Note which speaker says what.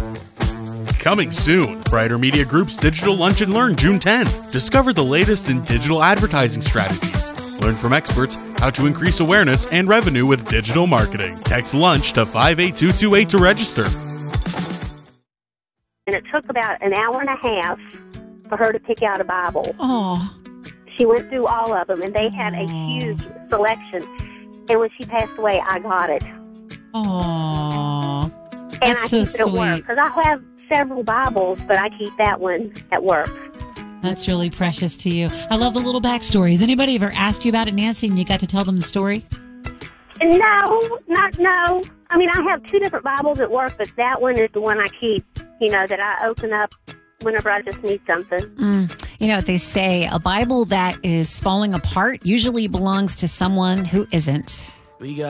Speaker 1: Coming soon, Brighter Media Group's Digital Lunch and Learn June 10. Discover the latest in digital advertising strategies. Learn from experts how to increase awareness and revenue with digital marketing. Text LUNCH to 58228 to register.
Speaker 2: And it took about an hour and a half for her to pick out a Bible.
Speaker 3: Oh.
Speaker 2: She went through all of them, and they had a huge selection. And when she passed away, I got it.
Speaker 3: Oh.
Speaker 2: And
Speaker 3: That's
Speaker 2: I
Speaker 3: so
Speaker 2: keep it at work,
Speaker 3: sweet.
Speaker 2: because I have several Bibles, but I keep that one at work.
Speaker 3: That's really precious to you. I love the little backstories. Anybody ever asked you about it, Nancy, and you got to tell them the story?
Speaker 2: No. I mean, I have two different Bibles at work, but that one is the one I keep, that I open up whenever I just need something.
Speaker 4: You know what they say, a Bible that is falling apart usually belongs to someone who isn't.